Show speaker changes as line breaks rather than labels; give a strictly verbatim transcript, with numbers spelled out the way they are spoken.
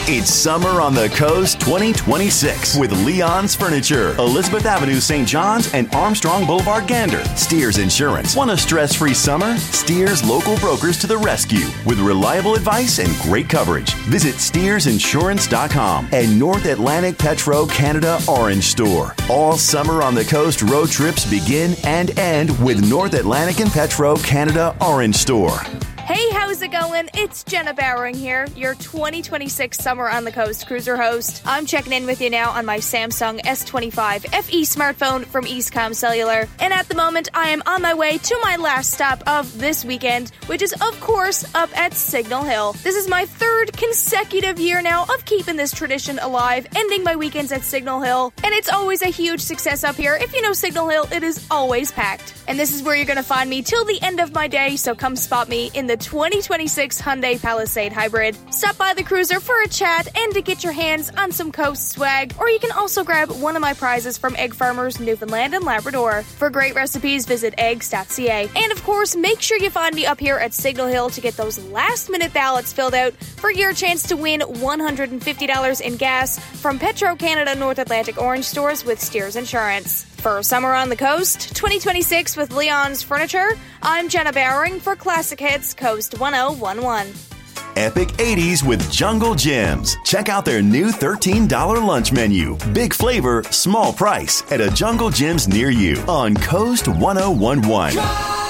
It's Summer on the Coast twenty twenty-six with Leon's Furniture, Elizabeth Avenue, Saint John's, and Armstrong Boulevard, Gander. Steers Insurance. Want a stress-free summer? Steers local brokers to the rescue with reliable advice and great coverage. Visit steers insurance dot com and North Atlantic Petro Canada Orange Store. All Summer on the Coast road trips begin and end with North Atlantic and Petro Canada Orange Store.
Hey, how's it going? It's Jenna Bowering here, your twenty twenty-six Summer on the Coast cruiser host. I'm checking in with you now on my Samsung S twenty-five F E smartphone from Eastcom Cellular. And at the moment, I am on my way to my last stop of this weekend, which is, of course, up at Signal Hill. This is my third consecutive year now of keeping this tradition alive, ending my weekends at Signal Hill. And it's always a huge success up here. If you know Signal Hill, it is always packed. And this is where you're going to find me till the end of my day, so come spot me in the twenty twenty-six Hyundai Palisade Hybrid. Stop by the cruiser for a chat and to get your hands on some coast swag, or you can also grab one of my prizes from Egg Farmers, Newfoundland and Labrador. For great recipes, visit eggs dot c a. And of course, make sure you find me up here at Signal Hill to get those last-minute ballots filled out for your chance to win one hundred fifty dollars in gas from Petro Canada North Atlantic Orange Stores with Steers Insurance. For Summer on the Coast twenty twenty-six with Leon's Furniture, I'm Jenna Bowering for Classic Hits Coast ten eleven.
Epic eighties with Jungle Gyms. Check out their new thirteen dollars lunch menu. Big flavor, small price at a Jungle Gyms near you on Coast ten eleven.